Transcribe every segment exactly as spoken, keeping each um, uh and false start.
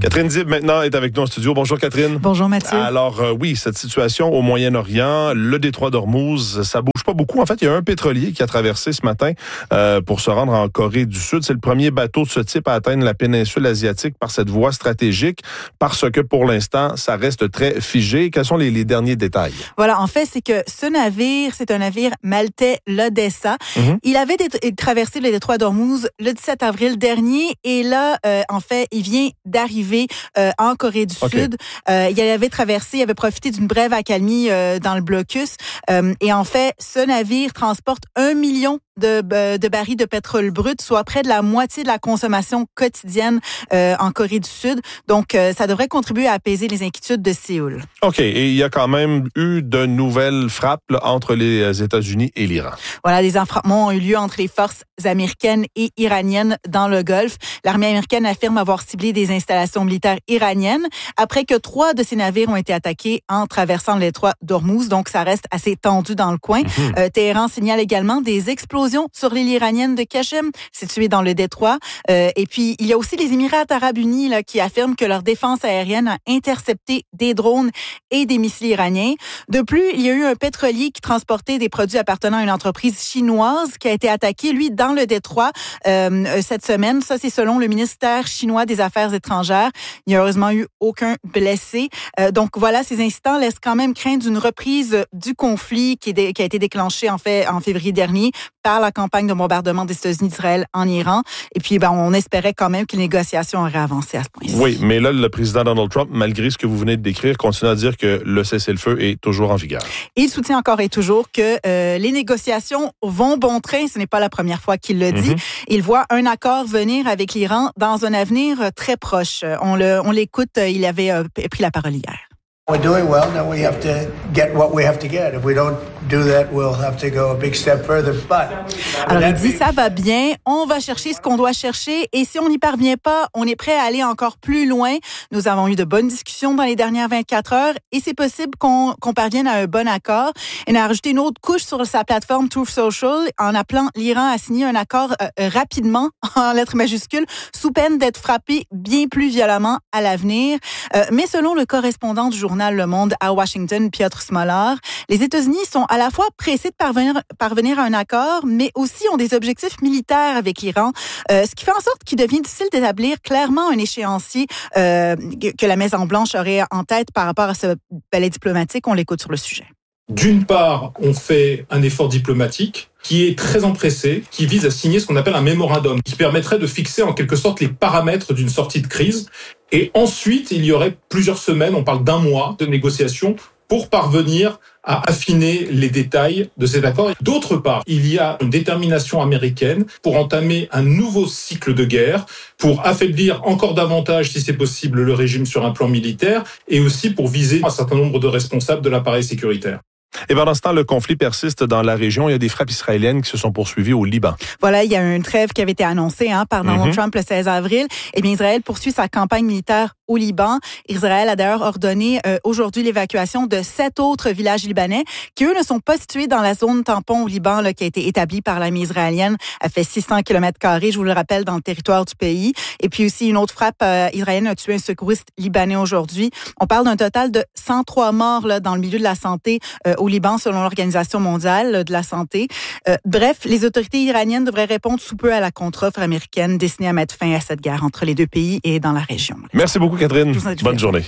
Catherine Dib, maintenant, est avec nous en studio. Bonjour, Catherine. Bonjour, Mathieu. Alors, euh, oui, cette situation au Moyen-Orient, le détroit d'Ormuz, ça bouge pas beaucoup. En fait, il y a un pétrolier qui a traversé ce matin euh, pour se rendre en Corée du Sud. C'est le premier bateau de ce type à atteindre la péninsule asiatique par cette voie stratégique, parce que, pour l'instant, ça reste très figé. Quels sont les, les derniers détails? Voilà, en fait, c'est que ce navire, c'est un navire maltais, l'Odessa. Mm-hmm. Il avait dé- traversé le détroit d'Ormuz le dix-sept avril dernier, et là, euh, en fait, il vient d'arriver euh, en Corée du okay. Sud. Euh, il avait traversé, il avait profité d'une brève accalmie euh, dans le blocus. Euh, et en fait, ce navire transporte un million de, de barils de pétrole brut, soit près de la moitié de la consommation quotidienne euh, en Corée du Sud. Donc, euh, ça devrait contribuer à apaiser les inquiétudes de Séoul. OK. Et il y a quand même eu de nouvelles frappes là, entre les États-Unis et l'Iran. Voilà, des affrontements ont eu lieu entre les forces américaines et iraniennes dans le Golfe. L'armée américaine affirme avoir ciblé des installations militaires iraniennes après que trois de ces navires ont été attaqués en traversant le détroit d'Ormuz. Donc, ça reste assez tendu dans le coin. Mm-hmm. Euh, Téhéran signale également des explosions sur l'île iranienne de Qashem, située dans le détroit. Euh, et puis, il y a aussi les Émirats arabes unis là, qui affirment que leur défense aérienne a intercepté des drones et des missiles iraniens. De plus, il y a eu un pétrolier qui transportait des produits appartenant à une entreprise chinoise qui a été attaqué, lui, dans le détroit euh, cette semaine. Ça, c'est selon le ministère chinois des Affaires étrangères. Il n'y a heureusement eu aucun blessé. Euh, donc, voilà, ces incidents laissent quand même craindre d'une reprise du conflit qui, est dé- qui a été déclenché, en fait, en février dernier par la campagne de bombardement des États-Unis d'Israël en Iran. Et puis, ben, on espérait quand même que les négociations auraient avancé à ce point-ci. Oui, mais là, le président Donald Trump, malgré ce que vous venez de décrire, continue à dire que le cessez-le-feu est toujours en vigueur. Et il soutient encore et toujours que euh, les négociations vont bon train. Ce n'est pas la première fois qu'il le dit. Mm-hmm. Il voit un accord venir avec l'Iran dans un avenir très proche. On, le, on l'écoute, il avait euh, pris la parole hier. We're doing well. Now we have to get what we have to get. If we don't do that, we'll have to go a big step further. But alors il dit ça va bien, on va chercher ce qu'on doit chercher et si on n'y parvient pas, on est prêt à aller encore plus loin. Nous avons eu de bonnes discussions dans les dernières vingt-quatre heures et c'est possible qu'on, qu'on parvienne à un bon accord. Il a rajouté une autre couche sur sa plateforme Truth Social en appelant l'Iran à signer un accord euh, rapidement en lettres majuscules sous peine d'être frappé bien plus violemment à l'avenir. Euh, mais selon le correspondant du journal Le Monde à Washington, Piotr Smolar, les États-Unis sont à la fois pressés de parvenir, parvenir à un accord, mais aussi ont des objectifs militaires avec l'Iran, euh, ce qui fait en sorte qu'il devient difficile d'établir clairement un échéancier euh, que la Maison-Blanche aurait en tête par rapport à ce balai diplomatique. On l'écoute sur le sujet. D'une part, on fait un effort diplomatique qui est très empressé, qui vise à signer ce qu'on appelle un mémorandum, qui permettrait de fixer en quelque sorte les paramètres d'une sortie de crise. Et ensuite, il y aurait plusieurs semaines, on parle d'un mois de négociations pour parvenir à affiner les détails de cet accord. D'autre part, il y a une détermination américaine pour entamer un nouveau cycle de guerre, pour affaiblir encore davantage, si c'est possible, le régime sur un plan militaire, et aussi pour viser un certain nombre de responsables de l'appareil sécuritaire. Et pendant ce temps, le conflit persiste dans la région. Il y a des frappes israéliennes qui se sont poursuivies au Liban. Voilà, il y a une trêve qui avait été annoncée hein, par Donald mm-hmm. Trump le seize avril. Eh bien, Israël poursuit sa campagne militaire au Liban. Israël a d'ailleurs ordonné euh, aujourd'hui l'évacuation de sept autres villages libanais qui, eux, ne sont pas situés dans la zone tampon au Liban là, qui a été établie par l'armée israélienne. Elle fait six cents kilomètres carrés, je vous le rappelle, dans le territoire du pays. Et puis aussi, une autre frappe euh, israélienne a tué un secouriste libanais aujourd'hui. On parle d'un total de cent trois morts là, dans le milieu de la santé euh, au Liban, selon l'Organisation mondiale de la santé. Euh, bref, les autorités iraniennes devraient répondre sous peu à la contre-offre américaine destinée à mettre fin à cette guerre entre les deux pays et dans la région. Merci beaucoup, Catherine. Bonne journée.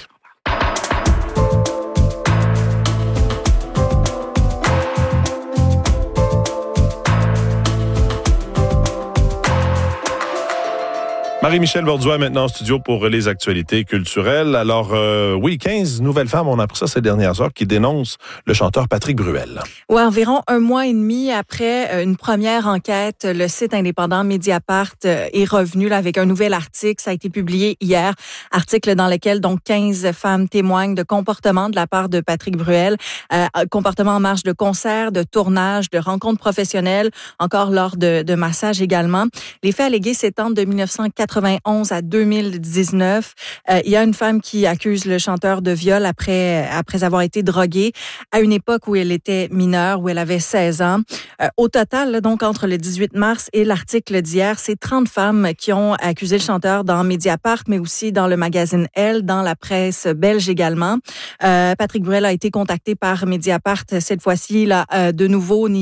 Marie-Michel Borduas est maintenant en studio pour les actualités culturelles. Alors, euh, oui, quinze nouvelles femmes, on a appris ça ces dernières heures, qui dénoncent le chanteur Patrick Bruel. Oui, environ un mois et demi après une première enquête, le site indépendant Mediapart est revenu là, avec un nouvel article. Ça a été publié hier. Article dans lequel donc quinze femmes témoignent de comportements de la part de Patrick Bruel. Euh, comportements en marge de concerts, de tournages, de rencontres professionnelles, encore lors de, de massages également. Les faits allégués s'étendent de dix-neuf cent quatre-vingt-dix quatre-vingt-onze à deux mille dix-neuf. Euh, il y a une femme qui accuse le chanteur de viol après, après avoir été droguée à une époque où elle était mineure, où elle avait seize ans. Euh, au total, là, donc entre le dix-huit mars et l'article d'hier, c'est trente femmes qui ont accusé le chanteur dans Mediapart, mais aussi dans le magazine Elle, dans la presse belge également. Euh, Patrick Bruel a été contacté par Mediapart cette fois-ci, là, euh, de nouveau.